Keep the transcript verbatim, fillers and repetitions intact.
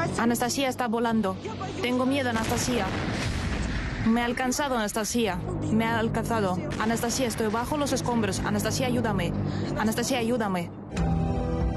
Anastasia está volando. Tengo miedo, Anastasia. Me ha alcanzado, Anastasia. Me ha alcanzado. Anastasia, estoy bajo los escombros. Anastasia, ayúdame. Anastasia, ayúdame.